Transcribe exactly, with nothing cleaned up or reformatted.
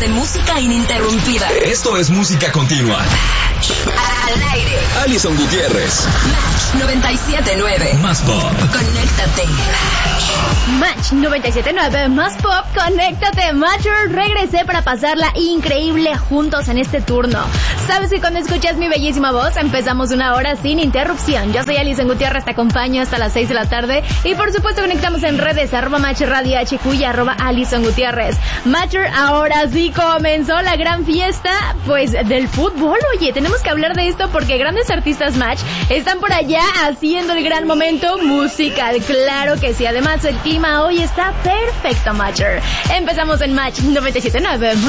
de música ininterrumpida. Esto es música continua. Al aire. Alison Gutiérrez. Match noventa y siete nueve. Más pop. Conéctate. Match noventa y siete nueve. Más pop. Conéctate. Matcher. Regresé para pasarla increíble juntos en este turno. Sabes que cuando escuchas mi bellísima voz empezamos una hora sin interrupción. Yo soy Alison Gutiérrez, te acompaño hasta las seis de la tarde. Y por supuesto conectamos en redes, arroba Match Radio H Q y arroba Alison Gutiérrez. Matcher, ahora sí comenzó la gran fiesta, pues, del fútbol. Oye, tenemos que hablar de esto porque grandes artistas Match están por allá haciendo el gran momento musical. Claro que sí, además el clima hoy está perfecto, Matcher. Empezamos en Match noventa y siete nueve.